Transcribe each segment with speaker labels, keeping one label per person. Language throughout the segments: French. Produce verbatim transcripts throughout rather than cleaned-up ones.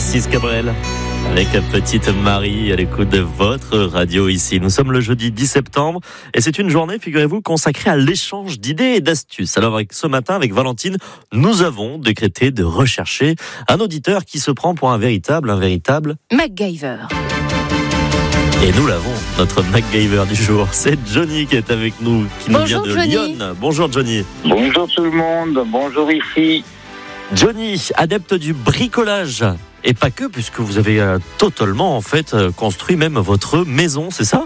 Speaker 1: Francis Cabrel avec la petite Marie à l'écoute de votre radio ici. Nous sommes le jeudi dix septembre et c'est une journée, figurez-vous, consacrée à l'échange d'idées et d'astuces. Alors avec, ce matin, avec Valentine, nous avons décrété de rechercher un auditeur qui se prend pour un véritable, un véritable...
Speaker 2: MacGyver.
Speaker 1: Et nous l'avons, notre MacGyver du jour. C'est Johnny qui est avec nous, qui
Speaker 2: Bonjour,
Speaker 1: nous vient de
Speaker 2: Johnny.
Speaker 1: Lyon. Bonjour Johnny.
Speaker 3: Bonjour tout le monde, bonjour ici.
Speaker 1: Johnny, adepte du bricolage. Et pas que, puisque vous avez euh, totalement en fait euh, construit même votre maison, c'est ça ?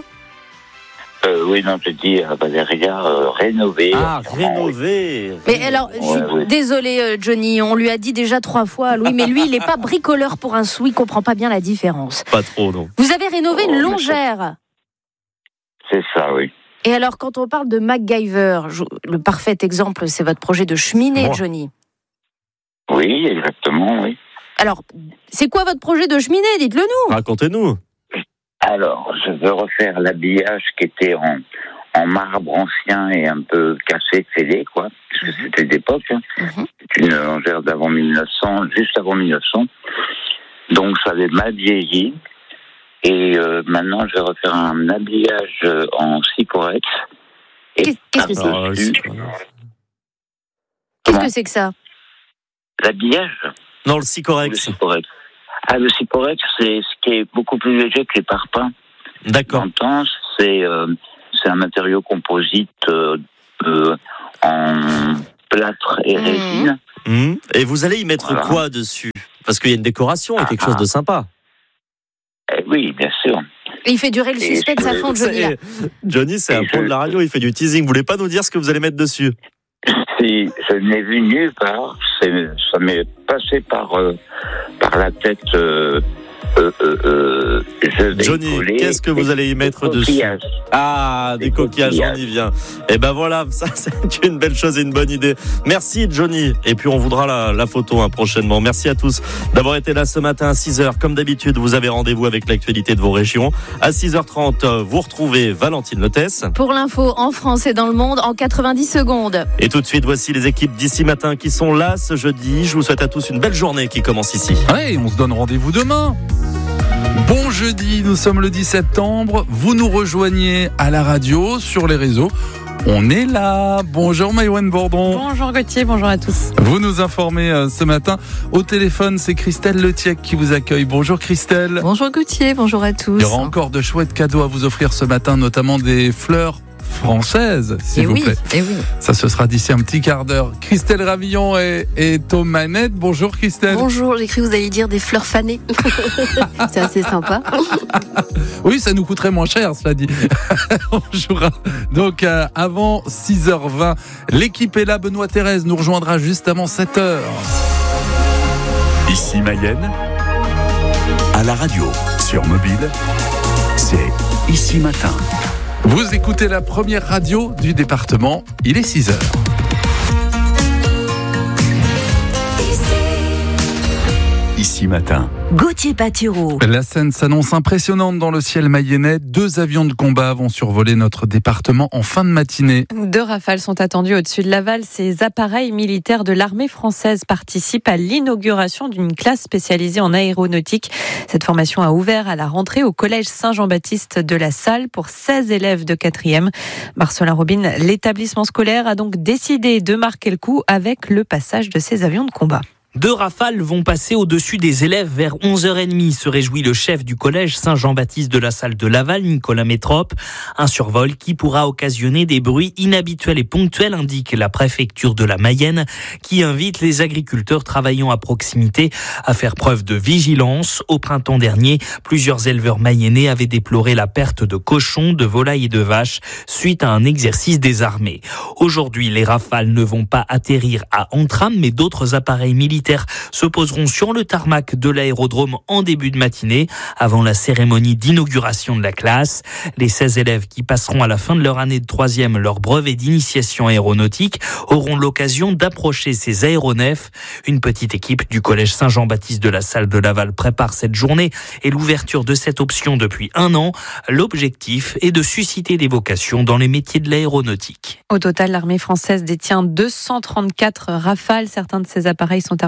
Speaker 3: Euh, oui, non, je dis, euh, bah, derrière, euh, rénover.
Speaker 1: Ah,
Speaker 3: euh,
Speaker 1: rénové.
Speaker 2: Mais alors, je suis
Speaker 3: Ouais, ouais.
Speaker 2: désolée, euh, Johnny, on lui a dit déjà trois fois, Louis, mais lui, il n'est pas bricoleur pour un sou, il comprend pas bien la différence.
Speaker 1: Pas trop, non.
Speaker 2: Vous avez rénové
Speaker 3: Oh,
Speaker 2: une
Speaker 3: mais
Speaker 2: longère.
Speaker 3: C'est ça, oui.
Speaker 2: Et alors, quand on parle de MacGyver, je- le parfait exemple, c'est votre projet de cheminée,
Speaker 1: Moi.
Speaker 2: Johnny.
Speaker 3: Oui, exactement, oui.
Speaker 2: Alors, c'est quoi votre projet de cheminée ? Dites-le nous.
Speaker 1: Racontez-nous.
Speaker 3: Alors, je veux refaire l'habillage qui était en, en marbre ancien et un peu cassé, fêlé, quoi, parce que c'était d'époque. Hein.
Speaker 2: Mhm.
Speaker 3: C'est une longère d'avant mille neuf cents, juste avant mille neuf cents. Donc, ça avait mal vieilli. Et euh, maintenant, je vais refaire un habillage euh, en Sycorex. Et
Speaker 2: Qu'est- Qu'est-ce que c'est
Speaker 1: Alors, euh,
Speaker 3: par-dessus,
Speaker 1: c'est-
Speaker 2: Qu'est-ce
Speaker 3: comment
Speaker 2: que c'est que ça ?
Speaker 3: l'habillage
Speaker 1: Non, le
Speaker 3: Le
Speaker 1: Sycorex.
Speaker 3: Sycorex. Ah, le Sycorex, c'est ce qui est beaucoup plus léger que les parpaings.
Speaker 1: D'accord.
Speaker 3: J'entends, c'est euh, c'est un matériau composite euh, euh, en plâtre et
Speaker 2: Mhm.
Speaker 3: résine.
Speaker 1: Hum. Et vous allez y mettre
Speaker 3: Voilà.
Speaker 1: quoi dessus ? Parce qu'il y a une décoration et quelque chose de sympa.
Speaker 3: Eh oui, bien sûr.
Speaker 2: Il fait durer le
Speaker 3: Et
Speaker 2: suspense à
Speaker 3: je-
Speaker 2: fond, Johnny. là.
Speaker 1: C'est- Johnny, c'est
Speaker 3: Et
Speaker 1: un pro
Speaker 3: je-
Speaker 1: de la radio, il fait du teasing. Vous voulez pas nous dire ce que vous allez mettre dessus ?
Speaker 3: Si je n'ai vu nulle part, c'est- ça m'est passé par euh, par la tête. Euh, euh, euh, euh, je vais
Speaker 1: Johnny,
Speaker 3: coller
Speaker 1: qu'est-ce que vous
Speaker 3: des-
Speaker 1: allez y
Speaker 3: des
Speaker 1: mettre dessus ?
Speaker 3: coquillages.
Speaker 1: Ah, des
Speaker 3: Des
Speaker 1: coquillages, on
Speaker 3: coquillages.
Speaker 1: y vient. Et ben voilà, ça c'est une belle chose et une bonne idée. Merci Johnny. Et puis on voudra la, la photo hein, prochainement. Merci à tous d'avoir été là ce matin à six heures. Comme d'habitude, vous avez rendez-vous avec l'actualité de vos régions. À six heures trente, vous retrouvez Valentine Lotès.
Speaker 2: Pour l'info en France et dans le monde en quatre-vingt-dix secondes.
Speaker 1: Et tout de suite, voici les équipes d'ici matin qui sont là ce jeudi. Je vous souhaite à tous une belle journée qui commence ici.
Speaker 4: Ouais, on se donne rendez-vous demain. Bon jeudi, nous sommes le dix septembre. Vous nous rejoignez à la radio, sur les réseaux. On est là. Bonjour Maïwenn Bordon.
Speaker 5: Bonjour Gauthier, bonjour à tous.
Speaker 4: Vous nous informez euh, ce matin. Au téléphone, c'est Christelle Letiec qui vous accueille. Bonjour Christelle.
Speaker 5: Bonjour Gauthier, bonjour à tous.
Speaker 4: Il y aura encore de chouettes cadeaux à vous offrir ce matin, notamment des fleurs françaises, s'il
Speaker 5: Et
Speaker 4: vous
Speaker 5: oui,
Speaker 4: plaît.
Speaker 5: et oui.
Speaker 4: Ça, ce sera d'ici un petit quart d'heure. Christelle Ravillon est, est aux manettes. Bonjour Christelle.
Speaker 5: Bonjour, j'ai cru que vous alliez dire des fleurs fanées. C'est assez sympa.
Speaker 4: Oui, ça nous coûterait moins cher, cela dit. On jouera donc euh, avant six heures vingt. L'équipe est là. Benoît Thérèse nous rejoindra juste avant sept heures.
Speaker 6: Ici Mayenne, à la radio, sur mobile, c'est Ici Matin.
Speaker 4: Vous écoutez la première radio du département. Il est six heures.
Speaker 6: Ici Matin.
Speaker 7: Gauthier Patureau.
Speaker 4: La scène s'annonce impressionnante dans le ciel mayennais. Deux avions de combat vont survoler notre département en fin de matinée.
Speaker 5: Deux rafales sont attendues au-dessus de Laval. Ces appareils militaires de l'armée française participent à l'inauguration d'une classe spécialisée en aéronautique. Cette formation a ouvert à la rentrée au collège Saint-Jean-Baptiste de la Salle pour seize élèves de quatrième. Marcelin Robin, l'établissement scolaire a donc décidé de marquer le coup avec le passage de ces avions de combat.
Speaker 8: Deux rafales vont passer au-dessus des élèves vers onze heures trente, se réjouit le chef du collège Saint-Jean-Baptiste de la Salle de Laval, Nicolas Métrope. Un survol qui pourra occasionner des bruits inhabituels et ponctuels, indique la préfecture de la Mayenne, qui invite les agriculteurs travaillant à proximité à faire preuve de vigilance. Au printemps dernier, plusieurs éleveurs mayennais avaient déploré la perte de cochons, de volailles et de vaches suite à un exercice des armées. Aujourd'hui, les rafales ne vont pas atterrir à Antram, mais d'autres appareils militaires se poseront sur le tarmac de l'aérodrome en début de matinée, avant la cérémonie d'inauguration de la classe. Les seize élèves qui passeront à la fin de leur année de troisième leur brevet d'initiation aéronautique auront l'occasion d'approcher ces aéronefs. Une petite équipe du collège Saint-Jean-Baptiste de la Salle de Laval prépare cette journée et l'ouverture de cette option depuis un an. L'objectif est de susciter des vocations dans les métiers de l'aéronautique.
Speaker 5: Au total, l'armée française détient deux cent trente-quatre rafales. Certains de ces appareils sont terminés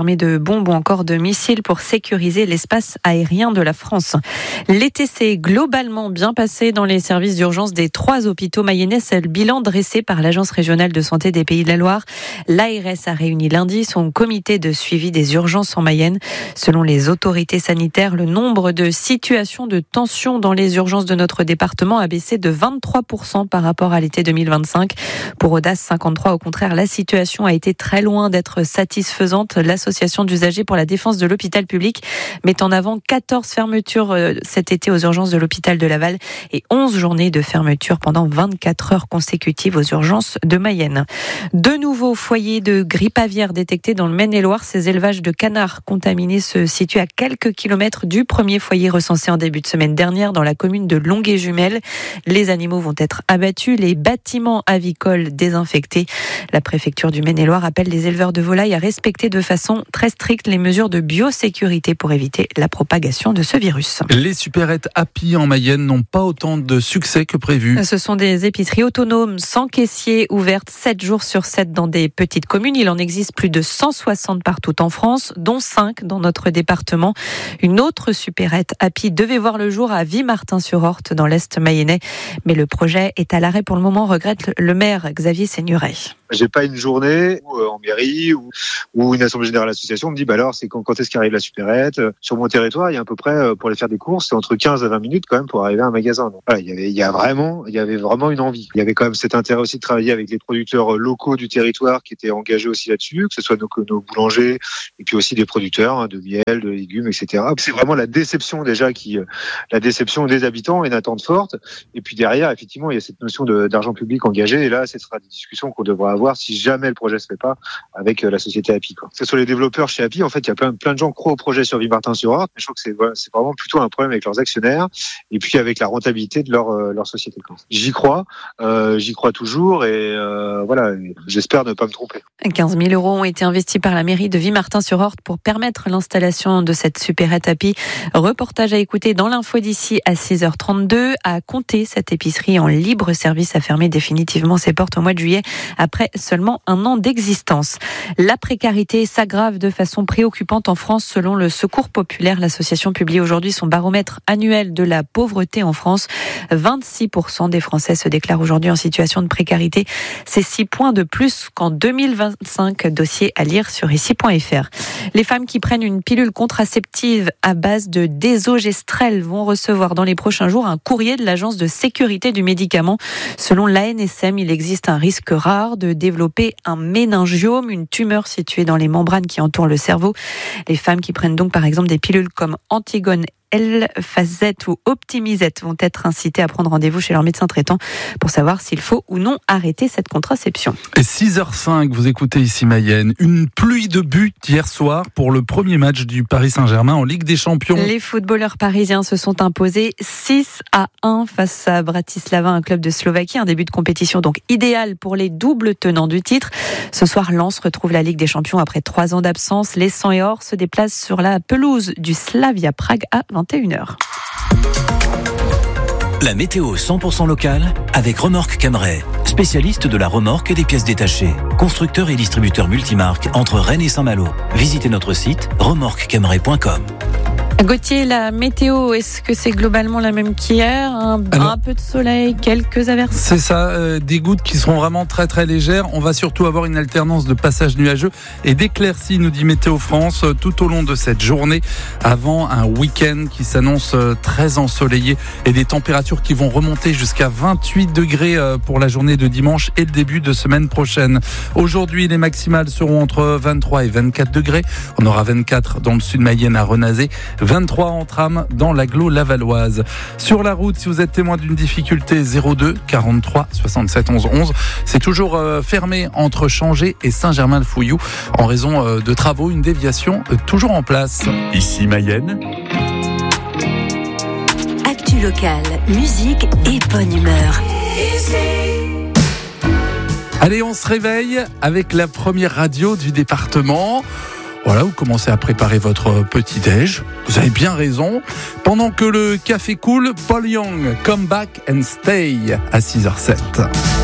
Speaker 5: armés de bombes ou encore de missiles pour sécuriser l'espace aérien de la France. L'été s'est globalement bien passé dans les services d'urgence des trois hôpitaux mayennais. C'est le bilan dressé par l'Agence régionale de santé des Pays de la Loire. L'A R S a réuni lundi son comité de suivi des urgences en Mayenne. Selon les autorités sanitaires, le nombre de situations de tension dans les urgences de notre département a baissé de vingt-trois pour cent par rapport à l'été deux mille vingt-cinq. Pour Audace cinquante-trois, au contraire, la situation a été très loin d'être satisfaisante. L'association d'usagers pour la défense de l'hôpital public met en avant quatorze fermetures cet été aux urgences de l'hôpital de Laval et onze journées de fermeture pendant vingt-quatre heures consécutives aux urgences de Mayenne. De nouveaux foyers de grippe aviaire détectés dans le Maine-et-Loire. Ces élevages de canards contaminés se situent à quelques kilomètres du premier foyer recensé en début de semaine dernière dans la commune de Longué-Jumelles. Les animaux vont être abattus, les bâtiments avicoles désinfectés. La préfecture du Maine-et-Loire appelle les éleveurs de volailles à respecter de façon très stricte les mesures de biosécurité pour éviter la propagation de ce virus.
Speaker 4: Les supérettes Happy en Mayenne n'ont pas autant de succès que prévu.
Speaker 5: Ce sont des épiceries autonomes sans caissier ouvertes sept jours sur sept dans des petites communes. Il en existe plus de cent soixante partout en France, dont cinq dans notre département. Une autre supérette Happy devait voir le jour à Vimartin-sur-Orte dans l'Est mayennais. Mais le projet est à l'arrêt pour le moment, regrette le maire Xavier Seigneurey.
Speaker 7: J'ai pas une journée où, euh, en mairie ou, ou une assemblée générale d'association me dit bah alors c'est quand, quand est-ce qu'arrive la supérette. Sur mon territoire, il y a à peu près euh, pour aller faire des courses, c'est entre quinze à vingt minutes quand même pour arriver à un magasin. Donc, voilà, il y avait il y a vraiment il y avait vraiment une envie. Il y avait quand même cet intérêt aussi de travailler avec les producteurs locaux du territoire qui étaient engagés aussi là-dessus, que ce soit nos, nos boulangers et puis aussi des producteurs hein, de miel, de légumes, et cetera. C'est vraiment la déception déjà qui euh, la déception des habitants et une attente forte. Et puis derrière, effectivement, il y a cette notion de, d'argent public engagé. Et là, ce sera des discussions qu'on devra avoir si jamais le projet se fait pas avec la société Happy. Quoi. Que ce soit les développeurs chez Happy, en fait, il y a plein, plein de gens qui croient au projet sur Vimartin-sur-Orte, mais je trouve que c'est, c'est vraiment plutôt un problème avec leurs actionnaires et puis avec la rentabilité de leur, leur société. Quoi. J'y crois, euh, j'y crois toujours et euh, voilà, j'espère ne pas me tromper.
Speaker 5: quinze mille euros ont été investis par la mairie de Vimartin-sur-Orte pour permettre l'installation de cette supérette Happy. Reportage à écouter dans l'info d'ici à six heures trente-deux. À compter, cette épicerie en libre service a fermé définitivement ses portes au mois de juillet après seulement un an d'existence. La précarité s'aggrave de façon préoccupante en France selon le Secours populaire. L'association publie aujourd'hui son baromètre annuel de la pauvreté en France. vingt-six pour cent des Français se déclarent aujourd'hui en situation de précarité. C'est six points de plus qu'en deux mille vingt-cinq. Dossier à lire sur ici point f r. Les femmes qui prennent une pilule contraceptive à base de désogestrel vont recevoir dans les prochains jours un courrier de l'Agence de sécurité du médicament. Selon l'A N S M, il existe un risque rare de développer un méningiome, une tumeur située dans les membranes qui entourent le cerveau. Les femmes qui prennent donc par exemple des pilules comme Antigone L-Phazette ou Optimizette vont être incitées à prendre rendez-vous chez leur médecin traitant pour savoir s'il faut ou non arrêter cette contraception.
Speaker 4: Et six heures cinq, vous écoutez ici Mayenne. Une pluie de buts hier soir pour le premier match du Paris Saint-Germain en Ligue des Champions.
Speaker 5: Les footballeurs parisiens se sont imposés six à un face à Bratislava, un club de Slovaquie. Un début de compétition donc idéal pour les doubles tenants du titre. Ce soir, Lens retrouve la Ligue des Champions après trois ans d'absence. Les Sang et Or se déplacent sur la pelouse du Slavia Prague à vingt et une heures.
Speaker 9: La météo cent pour cent locale avec Remorque Cameray, spécialiste de la remorque et des pièces détachées. Constructeur et distributeur multimarque entre Rennes et Saint-Malo. Visitez notre site remorque cameray point com.
Speaker 5: Gauthier, la météo, est-ce que c'est globalement la même qu'hier ? un, Alors, un peu de soleil, quelques averses ?
Speaker 4: C'est ça, euh, des gouttes qui seront vraiment très très légères. On va surtout avoir une alternance de passages nuageux et d'éclaircies, nous dit Météo France, tout au long de cette journée, avant un week-end qui s'annonce très ensoleillé et des températures qui vont remonter jusqu'à vingt-huit degrés pour la journée de dimanche et le début de semaine prochaine. Aujourd'hui, les maximales seront entre vingt-trois et vingt-quatre degrés. On aura vingt-quatre dans le sud Mayenne à Renazé, vingt-trois en tram dans l'agglo lavalloise. Sur la route, si vous êtes témoin d'une difficulté, zéro deux quarante-trois soixante-sept onze onze. C'est toujours euh, fermé entre Changé et Saint-Germain-le-Fouilloux en raison euh, de travaux, une déviation euh, toujours en place.
Speaker 6: Ici Mayenne.
Speaker 10: Actu locale, musique et bonne humeur.
Speaker 4: Allez, on se réveille avec la première radio du département. Voilà, vous commencez à préparer votre petit-déj. Vous avez bien raison. Pendant que le café coule, Paul Young, Come Back and Stay à six heures sept.